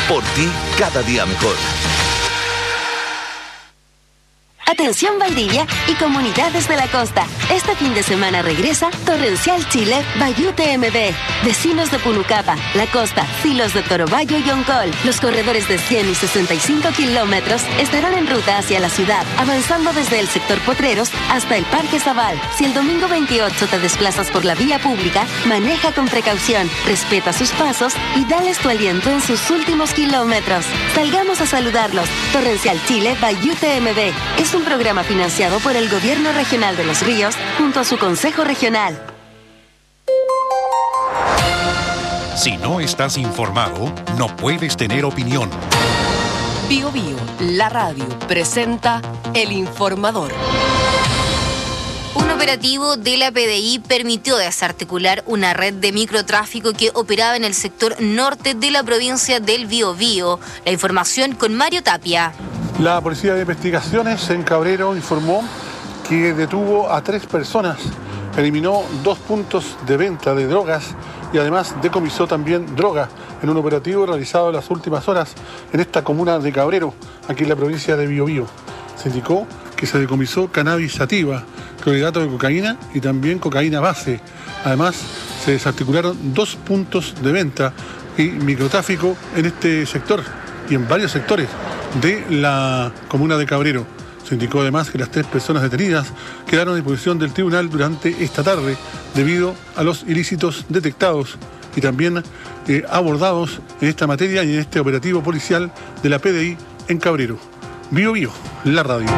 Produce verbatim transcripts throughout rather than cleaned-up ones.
Por ti, cada día mejor. Atención Valdivia y comunidades de la costa. Este fin de semana regresa Torrencial Chile by U T M B. Vecinos de Punucapa, La Costa, Silos de Torobayo y Oncol. Los corredores de cien y sesenta y cinco kilómetros estarán en ruta hacia la ciudad, avanzando desde el sector Potreros hasta el Parque Zabal. Si el domingo veintiocho te desplazas por la vía pública, maneja con precaución, respeta sus pasos y dales tu aliento en sus últimos kilómetros. Salgamos a saludarlos. Torrencial Chile by U T M B. Es un programa financiado por el Gobierno Regional de Los Ríos junto a su Consejo Regional. Si no estás informado, no puedes tener opinión. Bio Bio, la radio, presenta El Informador. Un operativo de la P D I permitió desarticular una red de microtráfico que operaba en el sector norte de la provincia del Biobío. La información con Mario Tapia. La Policía de Investigaciones en Cabrero informó que detuvo a tres personas, eliminó dos puntos de venta de drogas y además decomisó también droga en un operativo realizado en las últimas horas en esta comuna de Cabrero, aquí en la provincia de Biobío. Se indicó que se decomisó cannabis sativa, clorhidrato de cocaína y también cocaína base. Además, se desarticularon dos puntos de venta y microtráfico en este sector y en varios sectores de la comuna de Cabrero. Se indicó además que las tres personas detenidas quedaron a disposición del tribunal durante esta tarde debido a los ilícitos detectados y también eh, abordados en esta materia y en este operativo policial de la P D I en Cabrero. Bio Bio, la radio.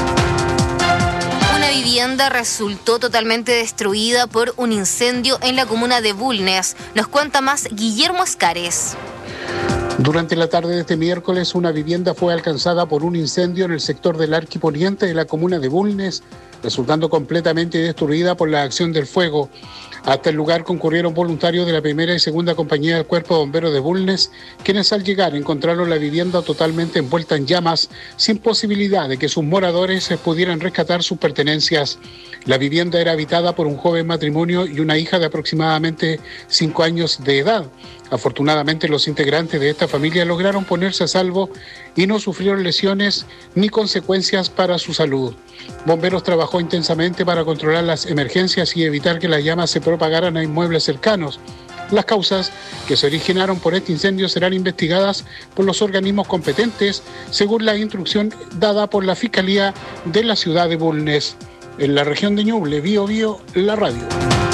Una vivienda resultó totalmente destruida por un incendio en la comuna de Bulnes. Nos cuenta más Guillermo Escares. Durante la tarde de este miércoles, una vivienda fue alcanzada por un incendio en el sector del Arquiponiente de la comuna de Bulnes, resultando completamente destruida por la acción del fuego. Hasta el lugar concurrieron voluntarios de la primera y segunda compañía del Cuerpo de Bomberos de Bulnes, quienes al llegar encontraron la vivienda totalmente envuelta en llamas, sin posibilidad de que sus moradores pudieran rescatar sus pertenencias. La vivienda era habitada por un joven matrimonio y una hija de aproximadamente cinco años de edad. Afortunadamente, los integrantes de esta familia lograron ponerse a salvo y no sufrieron lesiones ni consecuencias para su salud. Bomberos trabajó intensamente para controlar las emergencias y evitar que las llamas se propagaran a inmuebles cercanos. Las causas que se originaron por este incendio serán investigadas por los organismos competentes, según la instrucción dada por la Fiscalía de la ciudad de Bulnes. En la región de Ñuble, Bio Bio, la radio.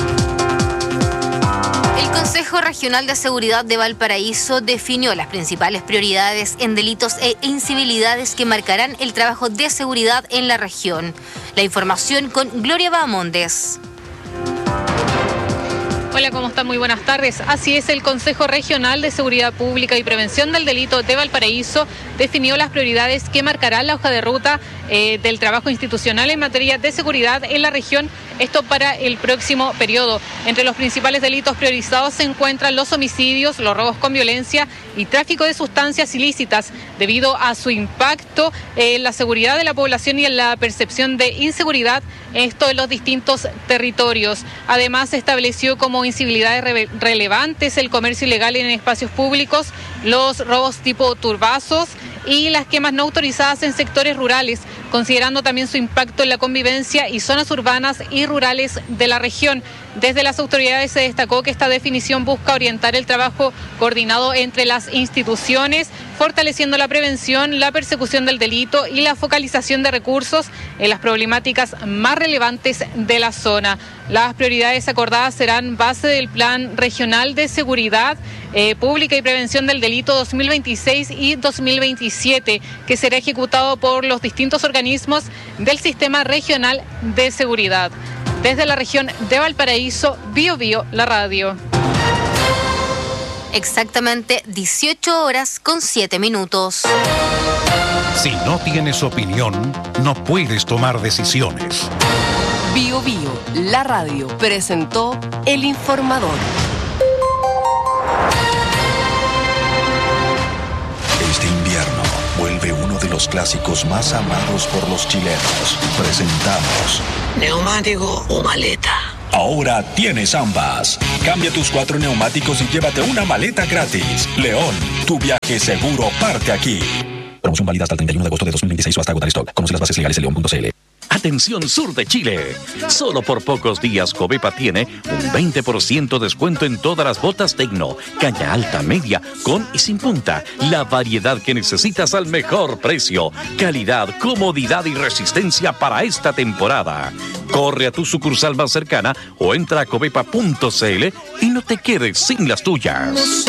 El Consejo Regional de Seguridad de Valparaíso definió las principales prioridades en delitos e incivilidades que marcarán el trabajo de seguridad en la región. La información con Gloria Bahamondes. Hola, ¿cómo están? Muy buenas tardes. Así es, el Consejo Regional de Seguridad Pública y Prevención del Delito de Valparaíso definió las prioridades que marcarán la hoja de ruta eh, del trabajo institucional en materia de seguridad en la región, esto para el próximo periodo. Entre los principales delitos priorizados se encuentran los homicidios, los robos con violencia y tráfico de sustancias ilícitas, debido a su impacto en la seguridad de la población y en la percepción de inseguridad, esto en los distintos territorios. Además, se estableció como incivilidades re- relevantes el comercio ilegal en espacios públicos, los robos tipo turbazos y las quemas no autorizadas en sectores rurales, considerando también su impacto en la convivencia y zonas urbanas y rurales de la región. Desde las autoridades se destacó que esta definición busca orientar el trabajo coordinado entre las instituciones, fortaleciendo la prevención, la persecución del delito y la focalización de recursos en las problemáticas más relevantes de la zona. Las prioridades acordadas serán base del Plan Regional de Seguridad eh, Pública y Prevención del Delito dos mil veintiséis y dos mil veintisiete, que será ejecutado por los distintos organismos del Sistema Regional de Seguridad. Desde la región de Valparaíso, Bio Bio, la radio. Exactamente dieciocho horas con siete minutos. Si no tienes opinión, no puedes tomar decisiones. Bio Bio, la radio, presentó El Informador. Este invierno vuelve uno de los clásicos más amados por los chilenos. Presentamos neumático o maleta. ahora tienes ambas. Cambia tus cuatro neumáticos y llévate una maleta gratis. León, tu viaje seguro parte aquí. Promoción válida hasta el treinta y uno de agosto de dos mil veintiséis o hasta agotar stock. Conoce las bases legales en león punto c l. Atención sur de Chile. Solo por pocos días Covepa tiene un veinte por ciento descuento en todas las botas Tecno, caña alta, media, con y sin punta. La variedad que necesitas al mejor precio. Calidad, comodidad y resistencia para esta temporada. Corre a tu sucursal más cercana o entra a covepa punto c l y no te quedes sin las tuyas.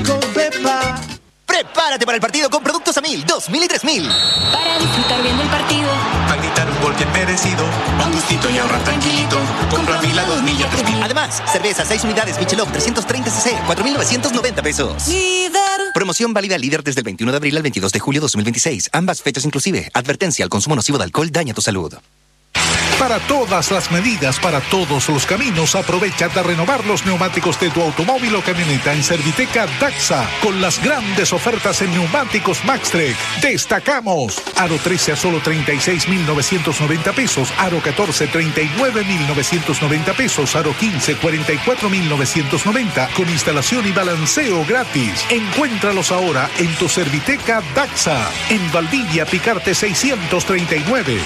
Prepárate para el partido con productos a mil, dos mil y tres mil. Para disfrutar bien del partido. Para gritar un gol bien merecido. Un gustito y ahorrar tranquilito. Compra mil a dos mil y a tres mil. Además, cerveza seis unidades Michelob trescientos treinta cc, cuatro mil novecientos noventa pesos. Líder. Promoción válida líder desde el veintiuno de abril al veintidós de julio de dos mil veintiséis. Ambas fechas inclusive. Advertencia: el consumo nocivo de alcohol daña tu salud. Para todas las medidas, para todos los caminos, aprovecha de renovar los neumáticos de tu automóvil o camioneta en Serviteca Daxa, con las grandes ofertas en neumáticos Maxtrek. Destacamos: Aro trece a solo treinta y seis mil novecientos noventa pesos, Aro catorce treinta y nueve mil novecientos noventa pesos, Aro quince cuarenta y cuatro mil novecientos noventa, con instalación y balanceo gratis. Encuéntralos ahora en tu Serviteca Daxa, en Valdivia Picarte seiscientos treinta y nueve.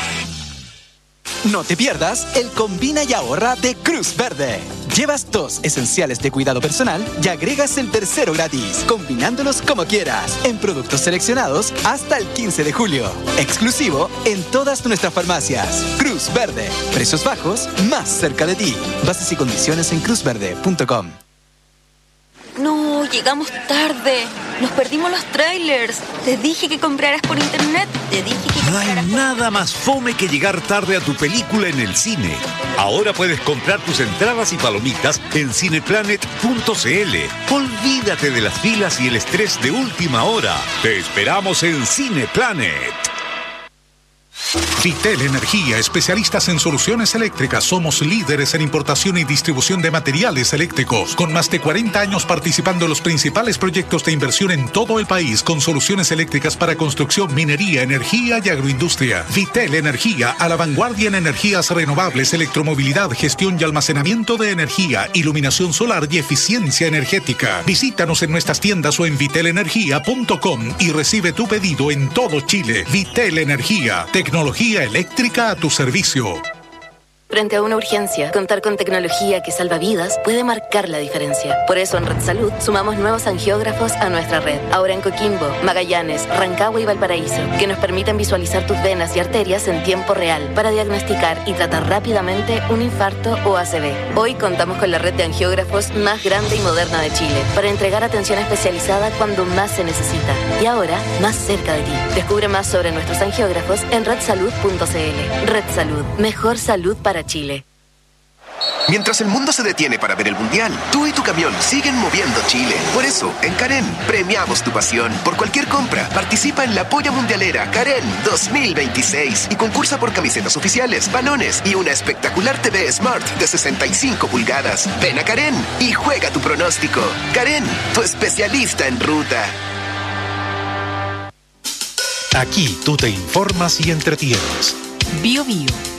No te pierdas el Combina y Ahorra de Cruz Verde. Llevas dos esenciales de cuidado personal y agregas el tercero gratis, combinándolos como quieras, en productos seleccionados hasta el quince de julio. Exclusivo en todas nuestras farmacias. Cruz Verde. Precios bajos, más cerca de ti. Bases y condiciones en cruz verde punto com. No, llegamos tarde. Nos perdimos los trailers. Te dije que compraras por internet. Te dije que No hay compraras por... nada más fome que llegar tarde a tu película en el cine. Ahora puedes comprar tus entradas y palomitas en cineplanet punto c l. Olvídate de las filas y el estrés de última hora. Te esperamos en Cineplanet. Vitel Energía, especialistas en soluciones eléctricas. Somos líderes en importación y distribución de materiales eléctricos, con más de cuarenta años participando en los principales proyectos de inversión en todo el país, con soluciones eléctricas para construcción, minería, energía y agroindustria. Vitel Energía, a la vanguardia en energías renovables, electromovilidad, gestión y almacenamiento de energía, iluminación solar y eficiencia energética. Visítanos en nuestras tiendas o en vitel energía punto com y recibe tu pedido en todo Chile. Vitel Energía, tecnología eléctrica a tu servicio. Frente a una urgencia, contar con tecnología que salva vidas puede marcar la diferencia. Por eso en Red Salud sumamos nuevos angiógrafos a nuestra red. Ahora en Coquimbo, Magallanes, Rancagua y Valparaíso, que nos permiten visualizar tus venas y arterias en tiempo real para diagnosticar y tratar rápidamente un infarto o A C V. Hoy contamos con la red de angiógrafos más grande y moderna de Chile para entregar atención especializada cuando más se necesita. Y ahora, más cerca de ti. Descubre más sobre nuestros angiógrafos en red salud punto c l. Red Salud, mejor salud para Chile. Mientras el mundo se detiene para ver el Mundial, tú y tu camión siguen moviendo Chile. Por eso, en Karen, premiamos tu pasión. Por cualquier compra, participa en la Polla Mundialera Karen dos mil veintiséis y concursa por camisetas oficiales, balones y una espectacular T V Smart de sesenta y cinco pulgadas. Ven a Karen y juega tu pronóstico. Karen, tu especialista en ruta. Aquí tú te informas y entretienes. Bio Bio,